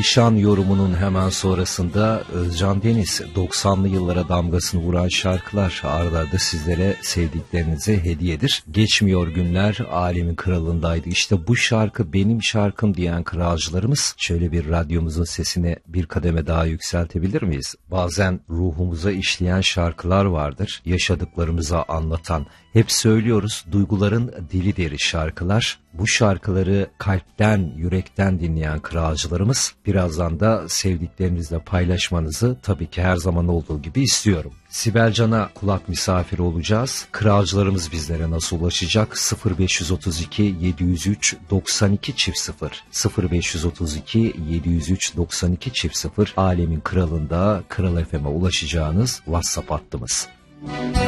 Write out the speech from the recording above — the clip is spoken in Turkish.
Zişan yorumunun hemen sonrasında Özcan Deniz 90'lı yıllara damgasını vuran şarkılar ard arda sizlere sevdiklerinize hediyedir. Geçmiyor günler alemin kralındaydı. İşte bu şarkı benim şarkım diyen kralcılarımız, şöyle bir radyomuzun sesini bir kademe daha yükseltebilir miyiz? Bazen ruhumuza işleyen şarkılar vardır, yaşadıklarımıza anlatan. Hep söylüyoruz, duyguların dili deri şarkılar. Bu şarkıları kalpten, yürekten dinleyen kralcılarımız, birazdan da sevdiklerinizle paylaşmanızı tabii ki her zaman olduğu gibi istiyorum. Sibel Can'a kulak misafiri olacağız. Kralcılarımız bizlere nasıl ulaşacak? 0532 703 92 0 0532 703 92 0 Alemin Kralında Kral FM'e ulaşacağınız WhatsApp hattımız.